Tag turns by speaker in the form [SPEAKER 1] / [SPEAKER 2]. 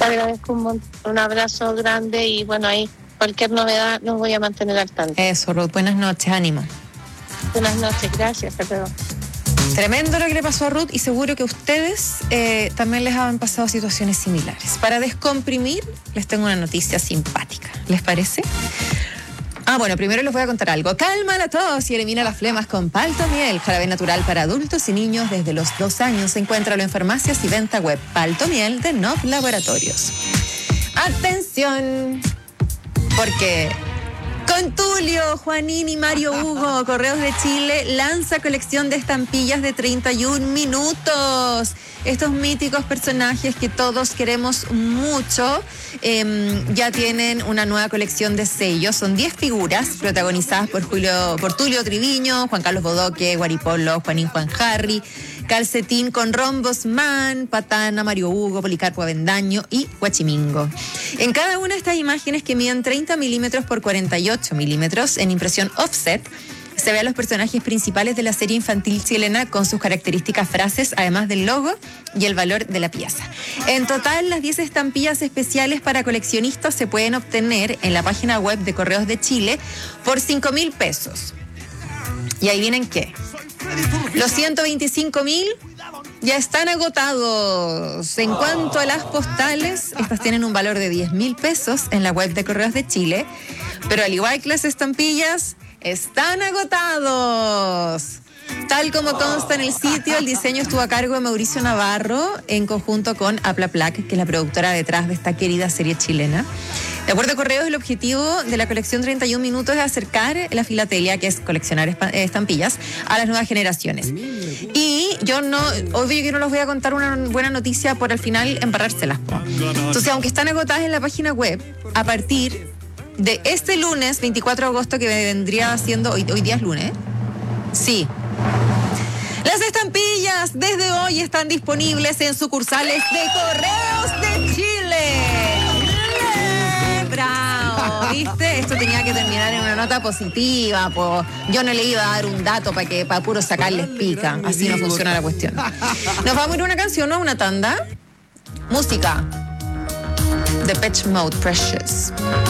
[SPEAKER 1] Te agradezco un montón, un abrazo grande y bueno, ahí cualquier novedad los voy a mantener al tanto.
[SPEAKER 2] Eso, Ruth, buenas noches, ánimo.
[SPEAKER 1] Buenas noches, gracias, hasta luego.
[SPEAKER 2] Tremendo lo que le pasó a Ruth y seguro que a ustedes también les han pasado situaciones similares. Para descomprimir, les tengo una noticia simpática. ¿Les parece? Bueno, primero les voy a contar algo. Calma la tos y elimina las flemas con Paltomiel, jarabe natural para adultos y niños desde los 2 años. Encuéntralo en farmacias y venta web. Paltomiel de Nov Laboratorios. ¡Atención! Porque con Tulio, Juanín y Mario Hugo, Correos de Chile lanza colección de estampillas de 31 minutos. Estos míticos personajes que todos queremos mucho ya tienen una nueva colección de sellos. Son 10 figuras protagonizadas por Tulio Triviño, Juan Carlos Bodoque, Guaripolo, Juanín Juan Harry, Calcetín con Rombos Man, Patana, Mario Hugo, Policarpo Avendaño y Huachimingo. En cada una de estas imágenes que miden 30 milímetros por 48 milímetros en impresión offset, se ve a los personajes principales de la serie infantil chilena con sus características frases, además del logo y el valor de la pieza. En total, las 10 estampillas especiales para coleccionistas se pueden obtener en la página web de Correos de Chile por 5.000 pesos. ¿Y ahí vienen qué? Los 125.000 ya están agotados. En cuanto a las postales, estas tienen un valor de 10.000 pesos en la web de Correos de Chile, pero al igual que las estampillas, están agotados. Tal como consta en el sitio, el diseño estuvo a cargo de Mauricio Navarro en conjunto con Aplaplac, que es la productora detrás de esta querida serie chilena. De acuerdo a Correos, el objetivo de la colección 31 minutos es acercar la filatelia, que es coleccionar estampillas, a las nuevas generaciones. Y obvio que no les voy a contar una buena noticia por al final embarrárselas. Entonces, aunque están agotadas en la página web, a partir de este lunes, 24 de agosto, que vendría siendo, hoy día es lunes, sí. Las estampillas desde hoy están disponibles en sucursales de Correos de Chile. ¡Bravo! ¿Viste? Esto tenía que terminar en una nota positiva, po. Yo no le iba a dar un dato para puro sacarles pica. Así no funciona la cuestión. Nos vamos a ir a una canción, ¿no? Una tanda. Música. Depeche Mode, Precious.